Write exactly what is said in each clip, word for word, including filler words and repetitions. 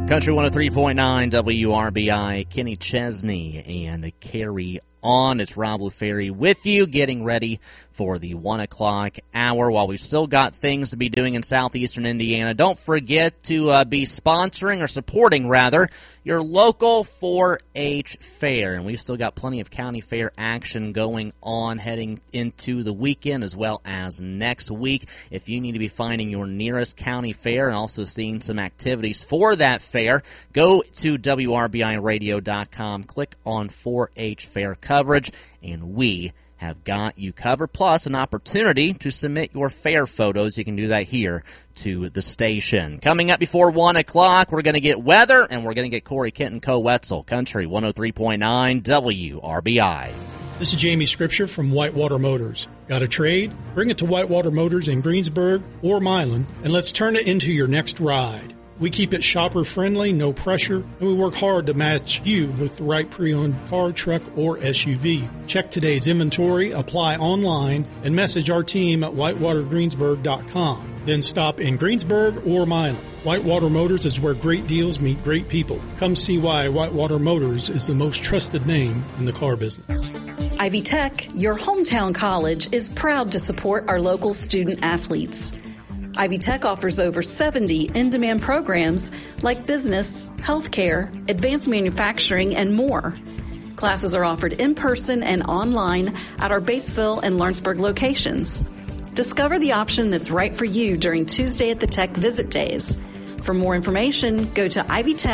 Country one oh three point nine W R B I, Kenny Chesney and Carrie on. It's Rob LaFerry with you, getting ready for the one o'clock hour. While we've still got things to be doing in southeastern Indiana, don't forget to uh, be sponsoring or supporting, rather, your local four H fair. And we've still got plenty of county fair action going on heading into the weekend as well as next week. If you need to be finding your nearest county fair and also seeing some activities for that fair, go to W R B I radio dot com, click on four H fair coverage, and we have got you covered, plus an opportunity to submit your fair photos. You can do that here to the station. Coming up before one o'clock, we're going to get weather, and we're going to get Corey Kenton Co-Wetzel, Country one oh three point nine W R B I. This is Jamie Scripture from Whitewater Motors. Got a trade? Bring it to Whitewater Motors in Greensburg or Milan, and let's turn it into your next ride. We keep it shopper-friendly, no pressure, and we work hard to match you with the right pre-owned car, truck, or S U V. Check today's inventory, apply online, and message our team at whitewater greensburg dot com. Then stop in Greensburg or Milan. Whitewater Motors is where great deals meet great people. Come see why Whitewater Motors is the most trusted name in the car business. Ivy Tech, your hometown college, is proud to support our local student athletes. Ivy Tech offers over seventy in-demand programs like business, healthcare, advanced manufacturing, and more. Classes are offered in person and online at our Batesville and Lawrenceburg locations. Discover the option that's right for you during Tuesday at the Tech Visit Days. For more information, go to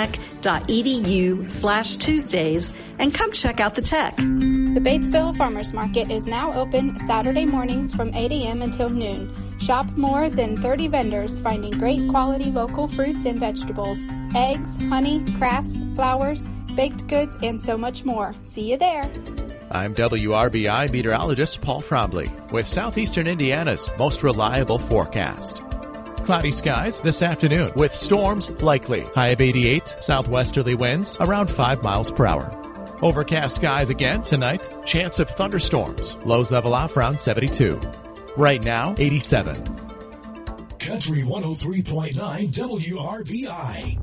ivytech.edu slash Tuesdays and come check out the Tech. The Batesville Farmers Market is now open Saturday mornings from eight a.m. until noon. Shop more than thirty vendors finding great quality local fruits and vegetables, eggs, honey, crafts, flowers, baked goods, and so much more. See you there. I'm W R B I meteorologist Paul Trombley with Southeastern Indiana's most reliable forecast. Cloudy skies this afternoon with storms likely. High of eighty-eight, southwesterly winds around five miles per hour. Overcast skies again tonight. Chance of thunderstorms. Lows level off around seventy-two. Right now, eighty-seven. Country one oh three point nine W R B I.